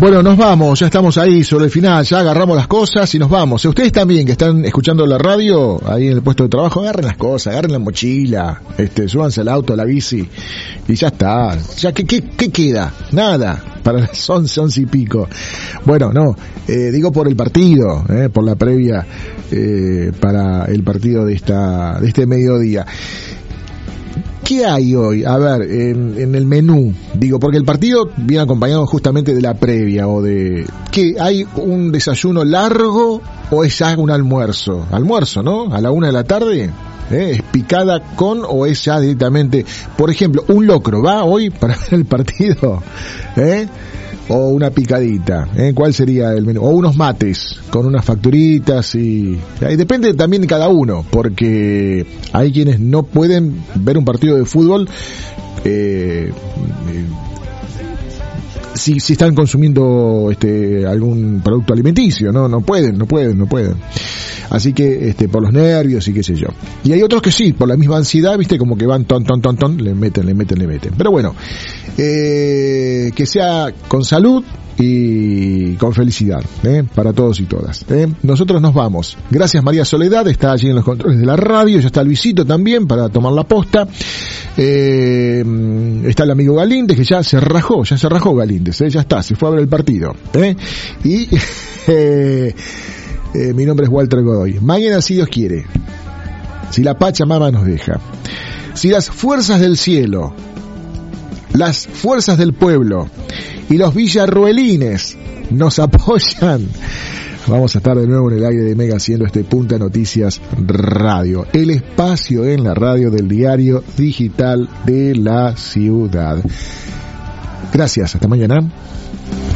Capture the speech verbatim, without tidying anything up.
Bueno, nos vamos, ya estamos ahí sobre el final, ya agarramos las cosas y nos vamos. Ustedes también que están escuchando la radio, ahí en el puesto de trabajo, agarren las cosas, agarren la mochila, este, súbanse al auto, a la bici, y ya está. Ya, ¿qué, qué, qué queda? Nada, para las once, once y pico. Bueno, no, eh, digo por el partido, eh, por la previa, eh, para el partido de esta, de este mediodía. ¿Qué hay hoy? A ver, en, en el menú, digo, porque el partido viene acompañado justamente de la previa o de... ¿Qué? ¿Hay un desayuno largo o es ya un almuerzo? Almuerzo, ¿no? A la una de la tarde, ¿eh? ¿Es picada con o es ya directamente, por ejemplo, un locro, ¿va hoy para ver el partido? ¿Eh? O una picadita, ¿eh? ¿Cuál sería el menú? O unos mates con unas facturitas y... y depende también de cada uno, porque hay quienes no pueden ver un partido de fútbol eh, eh, si, si están consumiendo este algún producto alimenticio, no no pueden, no pueden, no pueden. Así que este por los nervios y qué sé yo. Y hay otros que sí, por la misma ansiedad, viste, como que van ton ton ton ton, le meten, le meten, le meten. Pero bueno, eh, que sea con salud y con felicidad, ¿eh? Para todos y todas, ¿eh? Nosotros nos vamos. Gracias María Soledad, está allí en los controles de la radio, ya está Luisito también para tomar la posta. Eh, está el amigo Galíndez que ya se rajó, ya se rajó Galíndez, ¿eh? Ya está, se fue a ver el partido, ¿eh? Y eh, eh, mi nombre es Walter Godoy. Mañana, si Dios quiere, si la Pachamama nos deja, si las fuerzas del cielo, las fuerzas del pueblo y los villarruelines nos apoyan, vamos a estar de nuevo en el aire de Mega haciendo este Punta Noticias Radio, el espacio en la radio del diario digital de la ciudad. Gracias, hasta mañana.